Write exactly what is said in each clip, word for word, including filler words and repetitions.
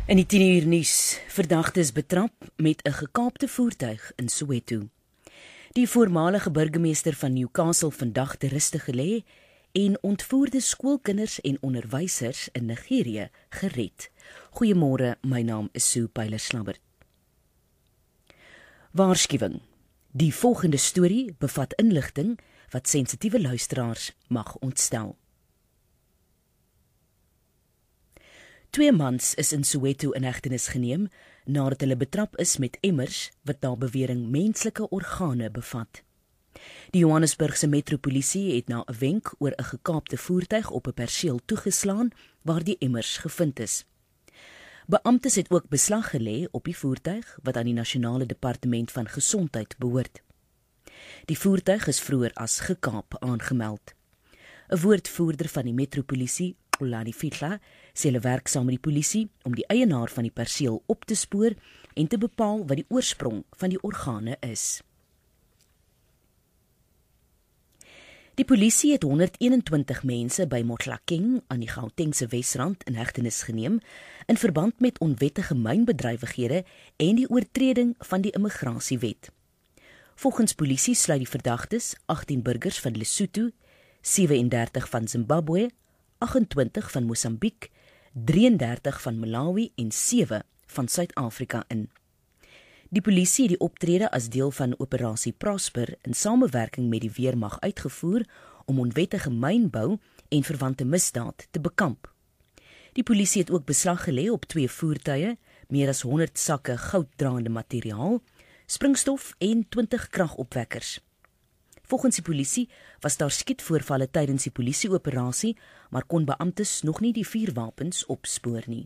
In die tien uur nuus, verdagtes betrap met 'n gekaapte voertuig in Soweto. Die voormalige burgemeester van Newcastle vandag te ruste gelê en ontvoerde skoolkinders en onderwysers in Nigerië gered. Goeiemôre, my naam is Sue Pyler-Slabbert. Waarskuwing. Die volgende storie bevat inligting wat sensitiewe luisteraars mag ontstel. Twee mans is in Soweto in hegtenis geneem nadat hulle betrap is met emmers wat na bewering menslike organe bevat. Die Johannesburgse metropolisie het na 'n wenk oor 'n gekaapte voertuig op 'n perseel toegeslaan waar die emmers gevind is. Beamptes het ook beslag gelê op die voertuig wat aan die Nasionale Departement van Gesondheid behoort. Die voertuig is vroeër as gekaap aangemeld. 'n Woordvoerder van die metropolisie, Olani Fitla, sê hulle werk saam met die polisie om die eienaar van die perseel op te spoor en te bepaal wat die oorsprong van die organe is. Die polisie het honderdeenentwintig mense by Motlakeng aan die Gautengse Wesrand in hegtenis geneem in verband met onwettige mynbedrywighede en die oortreding van die immigrasiewet. Volgens polisie sluit die verdagtes agtien burgers van Lesotho, ses en dertig van Zimbabwe, agt-en-twintig van Mosambiek, drie en dertig van Malawi en sewe van Suid-Afrika in. Die polisie het die optrede as deel van Operasie Prosper in samewerking met die weermag uitgevoer om onwettige mynbou en verwante misdaad te bekamp. Die polisie het ook beslag gelê op twee voertuie, meer as honderd sakke gouddraande materiaal, springstof en twintig kragopwekkers. Volgens die polisie was daar skietvoorvalle tydens die polisieoperasie, maar kon beamptes nog nie die vuurwapens opspoor nie.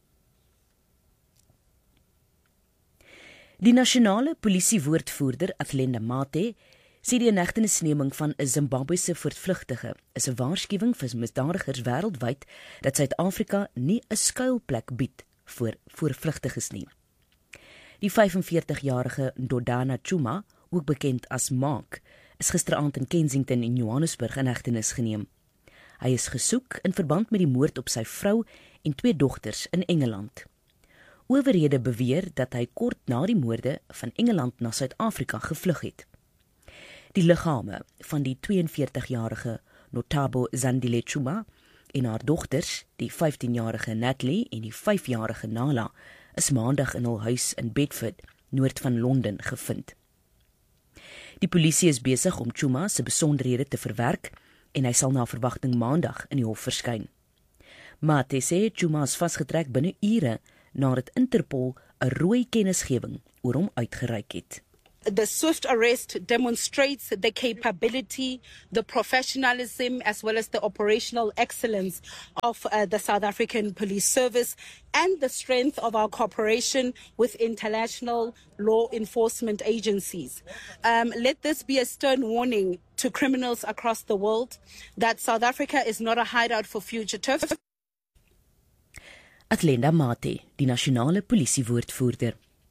Die nasionale polisiewoordvoerder Athlenda Mate sê die inhegtenisneming van 'n Zimbabwese voortvlugtige is 'n waarskuwing vir misdadigers wêreldwyd dat Suid-Afrika nie 'n skuilplek bied vir voortvlugtiges nie. Die vyfenveertigjarige Ndodana Chuma, ook bekend as Mark, is gisteraand in Kensington en Johannesburg in hegtenis geneem. Hy is gesoek in verband met die moord op sy vrou en twee dogters in Engeland. Owerhede beweer dat hy kort na die moorde van Engeland na Suid-Afrika gevlug het. Die liggame van die tweeënveertigjarige Notabo Zandile Chuma en haar dogters, die vyftienjarige Natalie en die vyfjarige Nala, is maandag in hul huis in Bedford, noord van Londen, gevind. Die polisie is besig om Chuma se besonderhede te verwerk en hy sal na verwagting maandag in die hof verskyn. Mate sê Chuma is vasgetrek binne ure nadat Interpol 'n rooi kennisgewing oor hom uitgereik het. The swift arrest demonstrates the capability, the professionalism, as well as the operational excellence of uh, the South African Police Service and the strength of our cooperation with international law enforcement agencies. Um, let this be a stern warning to criminals across the world that South Africa is not a hideout for fugitives. Athlenda Mate, die nasionale polisiewoordvoerder.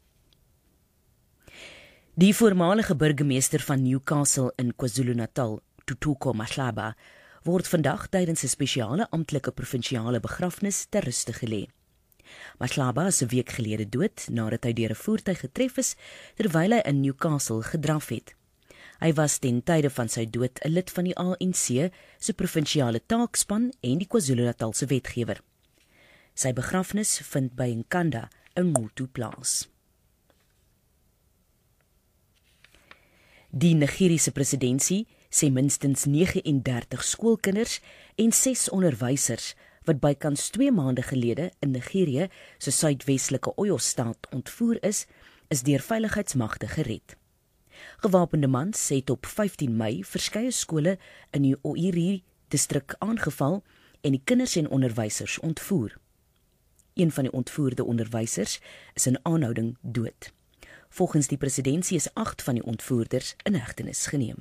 Die voormalige burgemeester van Newcastle in KwaZulu-Natal, Tutuko Mahlaba, word vandag tydens 'n spesiale amptelike provinsiale begrafnis ter ruste gelê. Mahlaba is 'n week gelede dood nadat hy deur 'n voertuig getref is terwyl hy in Newcastle gedraf het. Hy was ten tyde van sy dood 'n lid van die A N C se provinsiale taakspan en die KwaZulu-Natalse wetgewer. Sy begrafnis vind by Nkanda in Ngutu plaas. Die Nigeriese presidentsie sê minstens nege en dertig skoolkinders en ses onderwysers wat bykans twee maande gelede in Nigerië se suidwestelike Oyo-staat ontvoer is, is deur veiligheidsmagte gered. Gewapende mans het op vyftien Mei verskeie skole in die Oiri-distrik aangeval en die kinders en onderwysers ontvoer. Een van die ontvoerde onderwysers is in aanhouding dood. Volgens die presidentsie is agt van die ontvoerders in hegtenis geneem.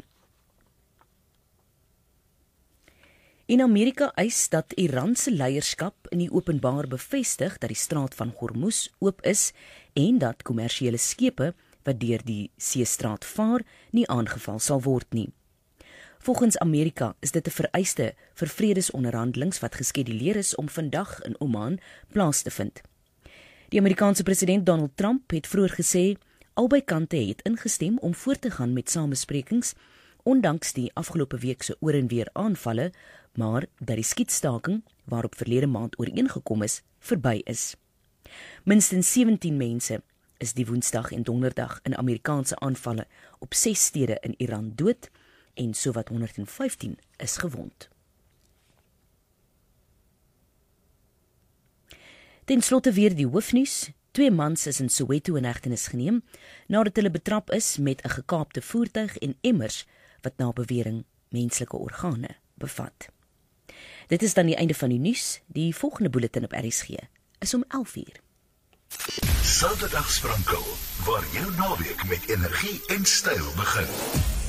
In Amerika eis dat Iran se leierskap in die openbaar bevestig dat die straat van Hormuz oop is en dat kommersiële skepe wat deur die seestraat vaar nie aangeval sal word nie. Volgens Amerika is dit 'n vereiste vir vredesonderhandelings wat geskeduleer is om vandag in Oman plaas te vind. Die Amerikaanse president Donald Trump het vroeër gesê albei kante het ingestem om voort te gaan met samesprekings, ondanks die afgelope week se oor en weer aanvalle, maar dat die skietstaking, waarop verlede maand ooreengekom is, verby is. Minstens sewentien mense is die Woensdag en Donderdag in Amerikaanse aanvalle op ses stede in Iran dood en sowat honderd vyftien is gewond. Ten slotte weer die hoofnuus. Twee mans is in Soweto in hegtenis geneem nadat hulle betrap is met 'n gekaapte voertuig en emmers wat na bewering menslike organe bevat. Dit is dan die einde van die nuus. Die volgende bulletin op R S G is om elf uur. Saterdag sprankel, waar jou naweek met energie en styl begin.